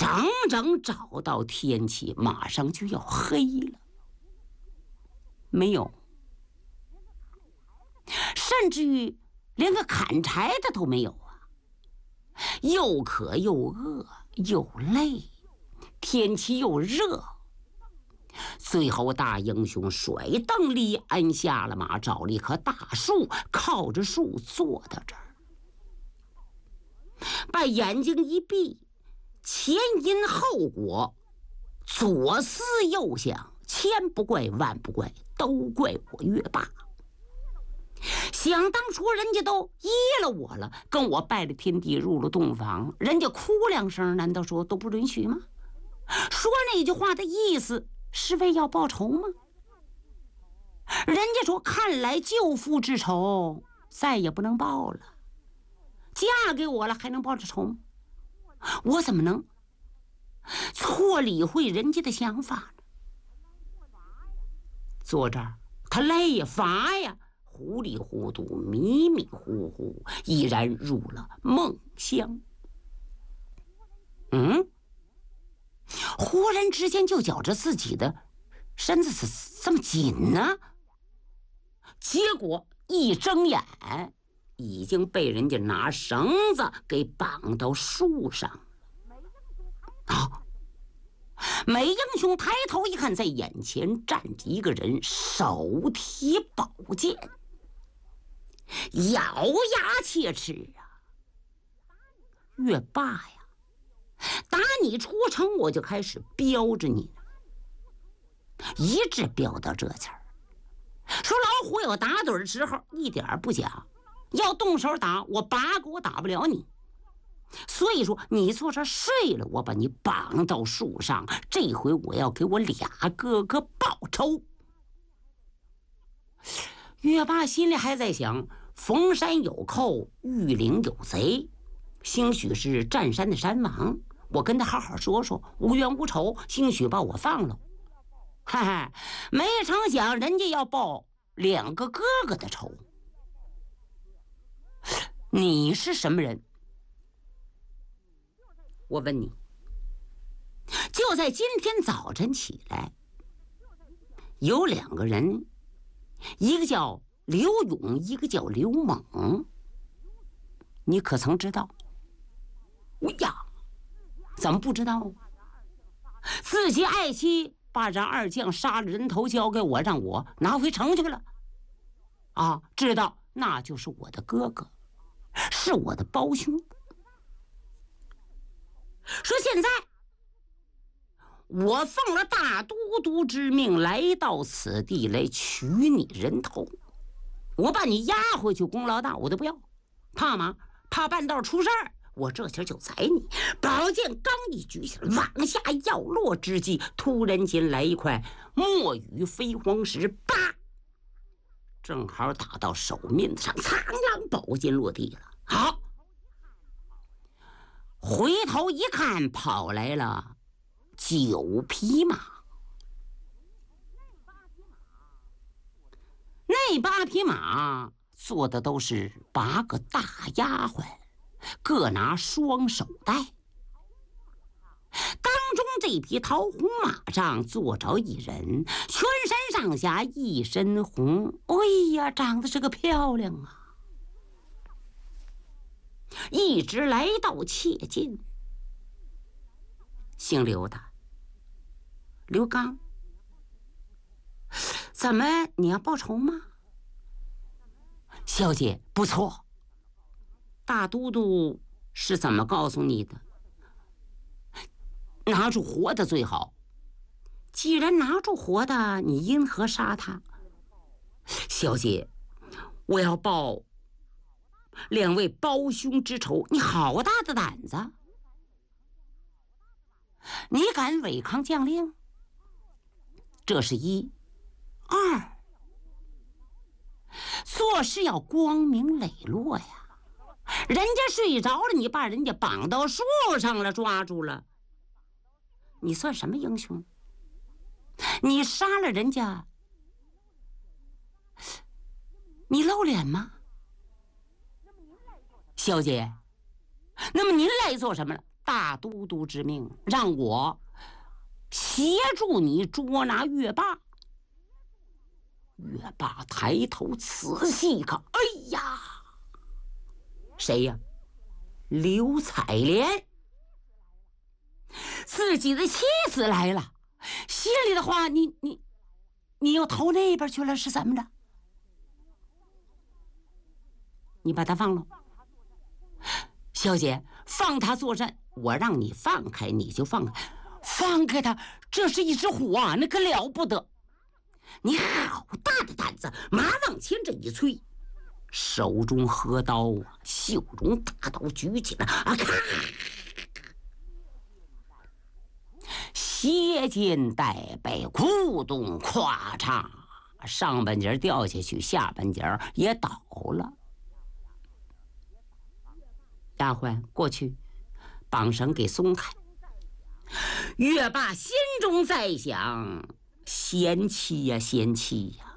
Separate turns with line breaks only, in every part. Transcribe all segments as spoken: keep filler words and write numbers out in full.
整整找到天气马上就要黑了，没有，甚至于连个砍柴的都没有啊！又渴又饿又累，天气又热，最后大英雄甩蹬离鞍下了马，找了一棵大树，靠着树坐到这儿，把眼睛一闭，前因后果，左思右想，千不怪万不怪，都怪我岳霸。想当初人家都依了我了，跟我拜了天地，入了洞房，人家哭两声，难道说都不允许吗？说那句话的意思是为要报仇吗？人家说看来舅父之仇再也不能报了，嫁给我了还能报这仇吗？我怎么能错理会人家的想法呢？坐这儿他累呀乏呀，糊里糊涂迷迷糊糊，已然入了梦乡。嗯，忽然之间就觉着自己的身子是这么紧呢，结果一睁眼已经被人家拿绳子给绑到树上啊！美英雄抬头一看，在眼前站着一个人，手提宝剑，咬牙切齿啊！岳霸呀，打你出城我就开始标着你，一直标到这词儿。说老虎有打盹的时候，一点不假。要动手打我，八个我打不了你。所以说你坐这睡了，我把你绑到树上，这回我要给我俩哥哥报仇。岳霸心里还在想，逢山有寇，遇岭有贼，兴许是占山的山王，我跟他好好说说，无冤无仇，兴许把我放了。哈哈，没成想人家要报两个哥哥的仇。你是什么人？我问你。就在今天早晨起来，有两个人，一个叫刘勇，一个叫刘猛，你可曾知道？哎呀，怎么不知道？自己爱妻把这二将杀了人头交给我，让我拿回城去了啊！知道，那就是我的哥哥，是我的胞兄。说现在我奉了大都督之命来到此地来取你人头，我把你押回去，功劳大我都不要，怕吗？怕半道出事儿，我这下就宰你。宝剑刚一举起来，往下要落之际，突然间来一块墨雨飞黄石，叭，正好打到手面子上，苍啷，宝剑落地了。好，回头一看，跑来了九匹马。那八匹马坐的都是八个大丫鬟，各拿双手带。当中这匹桃红马上坐着一人，全身上下一身红，哎呀，长得是个漂亮啊！一直来到切近，姓刘的，刘刚，怎么你要报仇吗？小姐不错，大都督是怎么告诉你的？拿住活的最好。既然拿住活的，你因何杀他？小姐，我要报两位胞兄之仇。你好大的胆子！你敢违抗将令？这是一。二，做事要光明磊落呀。人家睡着了，你把人家绑到树上了，抓住了，你算什么英雄？你杀了人家，你露脸吗？小姐，那么您来做什么了？ 大都督之命，让我协助你捉拿月霸。月霸抬头仔细一看，哎呀，谁呀？刘彩莲，自己的妻子来了，心里的话，你你你又投那边去了，是怎么着？你把他放了。小姐，放他作甚？我让你放开，你就放开，放开他，这是一只虎啊，那可了不得！你好大的胆子！马往前这一催，手中合刀啊，袖中大刀举起来啊，咔！斜肩带背，咕咚咵嚓，上半截掉下去，下半截也倒了。丫鬟过去，绑绳给松开。月霸心中在想：贤妻呀，贤妻呀，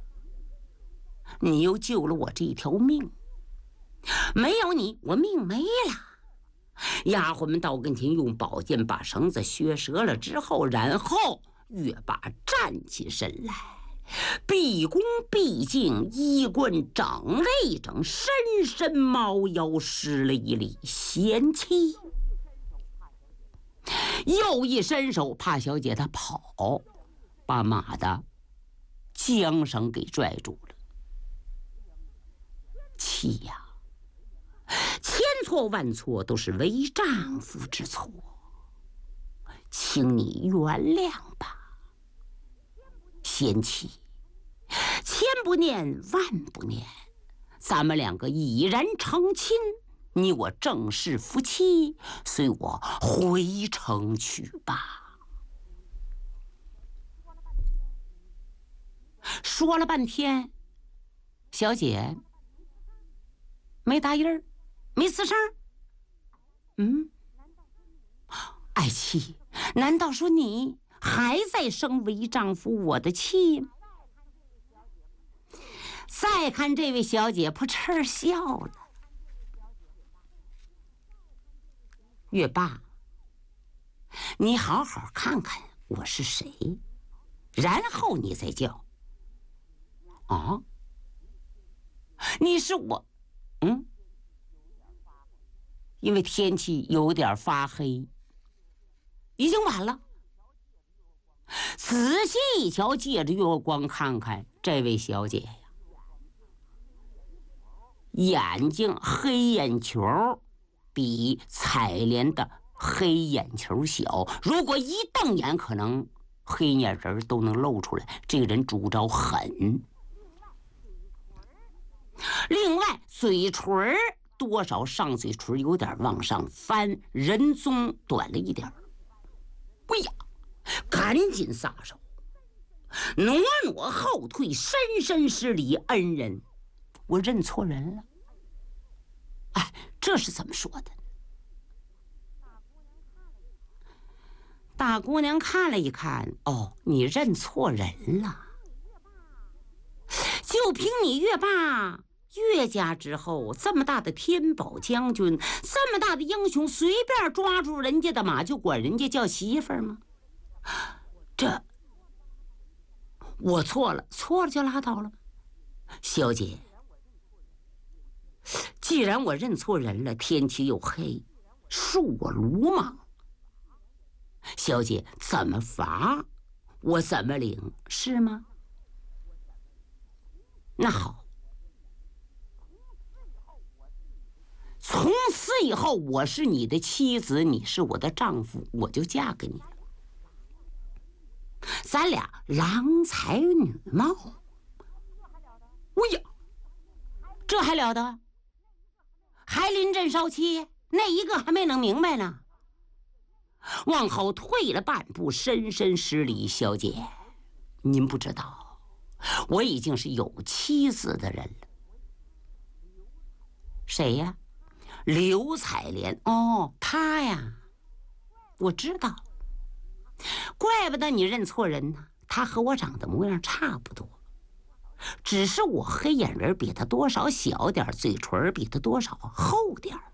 你又救了我这条命，没有你，我命没了。丫鬟们到跟前，用宝剑把绳子削折了之后，然后月霸站起身来，毕恭毕敬，衣冠整了一整，深深猫腰，施了一礼，贤妻。又一伸手，怕小姐她跑，把马的缰绳给拽住了。妻呀，千错万错都是为丈夫之错，请你原谅吧。贤妻，千不念万不念，咱们两个已然成亲，你我正式夫妻，随我回城去吧。说了半天，小姐没答音儿，没吱声。嗯，爱妻，难道说你还在生为丈夫我的气？再看这位小姐扑哧笑了。月霸，你好好看看我是谁，然后你再叫。啊，你是我，嗯，因为天气有点发黑，已经晚了。仔细一瞧，借着月光看看这位小姐呀，眼睛黑眼球比彩莲的黑眼球小，如果一瞪眼，可能黑眼仁都能露出来。这个人主招狠。另外，嘴唇多少上嘴唇有点往上翻，人中短了一点。哎呀，赶紧撒手，挪挪后退，深深施礼，恩人，我认错人了。哎，这是怎么说的？大姑娘看了一看，哦，你认错人了。就凭你月霸岳家之后，这么大的天宝将军，这么大的英雄，随便抓住人家的马就管人家叫媳妇儿吗？这我错了，错了就拉倒了。小姐，既然我认错人了，天气又黑，恕我鲁莽。小姐怎么罚我怎么领，是吗？那好，从此以后我是你的妻子，你是我的丈夫，我就嫁给你了。咱俩郎才女貌。哎呀，这还了得？还临阵烧气，那一个还没能明白呢。往后退了半步，深深施礼，小姐，您不知道，我已经是有妻子的人了。谁呀？刘彩莲。哦，她呀，我知道。怪不得你认错人呢，她和我长得模样差不多，只是我黑眼仁比她多少小点，嘴唇比她多少厚点。